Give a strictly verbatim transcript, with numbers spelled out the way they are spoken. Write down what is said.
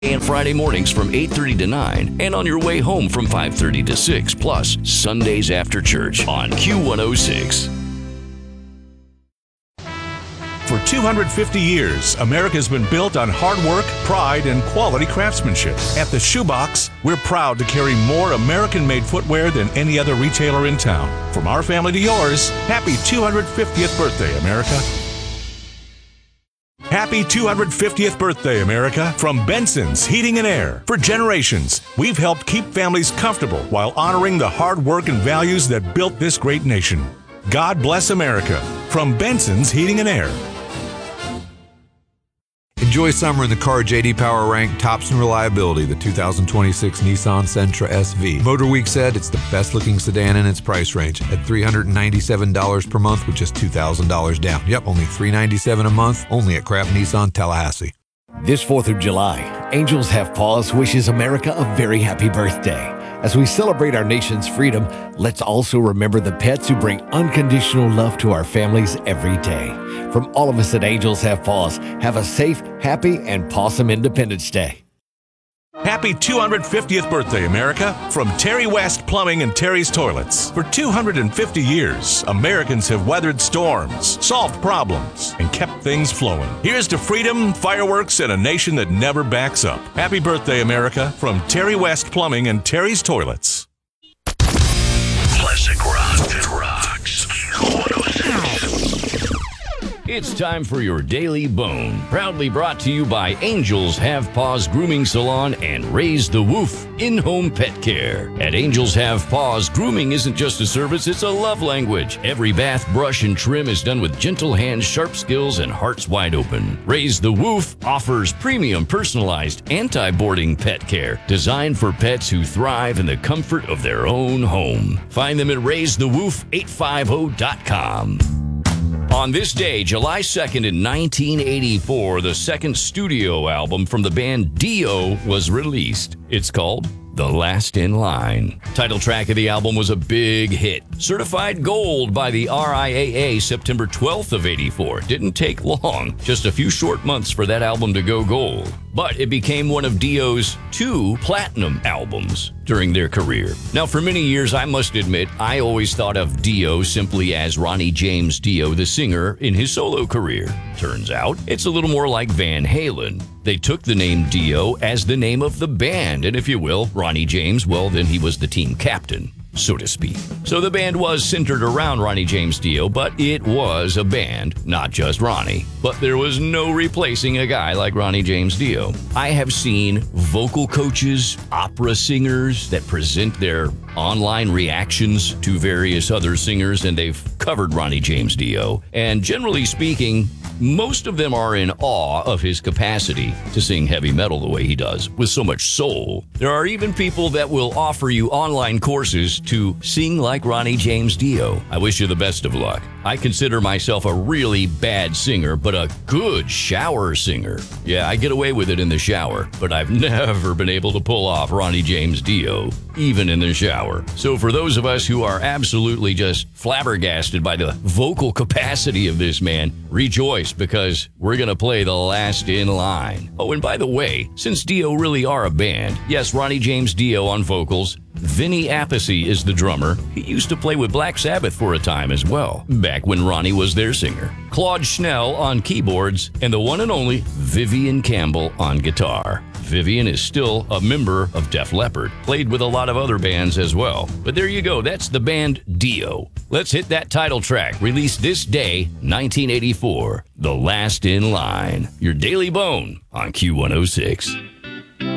And Friday mornings from eight thirty to nine, and on your way home from five thirty to six, plus Sundays after church on Q one oh six. For two hundred fifty years, America's been built on hard work, pride, and quality craftsmanship. At the Shoebox, we're proud to carry more American-made footwear than any other retailer in town. From our family to yours, happy two hundred fiftieth birthday, America. Happy two hundred fiftieth birthday, America, from Benson's Heating and Air. For generations, we've helped keep families comfortable while honoring the hard work and values that built this great nation. God bless America. From Benson's Heating and Air. Enjoy summer in the car J D Power ranked tops in reliability, the two thousand twenty-six Nissan Sentra S V. MotorWeek said it's the best-looking sedan in its price range at three hundred ninety-seven dollars per month with just two thousand dollars down. Yep, only three hundred ninety-seven dollars a month, only at Craft Nissan Tallahassee. This fourth of July, Angels Have Paws wishes America a very happy birthday. As we celebrate our nation's freedom, let's also remember the pets who bring unconditional love to our families every day. From all of us at Angels Have Paws, have a safe, happy, and pawsome Independence Day. Happy two hundred fiftieth birthday, America, from Terry West Plumbing and Terry's Toilets. For two hundred fifty years, Americans have weathered storms, solved problems, and kept things flowing. Here's to freedom, fireworks, and a nation that never backs up. Happy birthday, America, from Terry West Plumbing and Terry's Toilets. Classic rock rocks. It's time for your Daily Bone, proudly brought to you by Angels Have Paws Grooming Salon and Raise the Woof in-home pet care. At Angels Have Paws, grooming isn't just a service, it's a love language. Every bath, brush, and trim is done with gentle hands, sharp skills, and hearts wide open. Raise the Woof offers premium personalized anti-boarding pet care designed for pets who thrive in the comfort of their own home. Find them at raise the woof eight fifty dot com. On this day, July second in nineteen eighty-four, the second studio album from the band Dio was released. It's called The Last in Line. Title track of the album was a big hit. Certified gold by the R I A A September twelfth of eighty-four. Didn't take long, just a few short months for that album to go gold. But it became one of Dio's two platinum albums during their career. Now, for many years, I must admit, I always thought of Dio simply as Ronnie James Dio, the singer, in his solo career. Turns out, it's a little more like Van Halen. They took the name Dio as the name of the band, and if you will, Ronnie James, well, then he was the team captain, so to speak. So the band was centered around Ronnie James Dio, but it was a band, not just Ronnie. But there was no replacing a guy like Ronnie James Dio. I have seen vocal coaches, opera singers that present their online reactions to various other singers, and they've covered Ronnie James Dio. And generally speaking, most of them are in awe of his capacity to sing heavy metal the way he does, with so much soul. There are even people that will offer you online courses to sing like Ronnie James Dio. I wish you the best of luck. I consider myself a really bad singer, but a good shower singer. Yeah, I get away with it in the shower, but I've never been able to pull off Ronnie James Dio, even in the shower. So for those of us who are absolutely just flabbergasted by the vocal capacity of this man, rejoice, because we're going to play The Last in Line. Oh, and by the way, since Dio really are a band, yes, Ronnie James Dio on vocals, Vinny Appice is the drummer. He used to play with Black Sabbath for a time as well, back when Ronnie was their singer. Claude Schnell on keyboards, and the one and only Vivian Campbell on guitar. Vivian is still a member of Def Leppard, played with a lot of other bands as well. But there you go, that's the band Dio. Let's hit that title track, released this day, nineteen eighty-four, The Last in Line. Your Daily Bone on Q one oh six.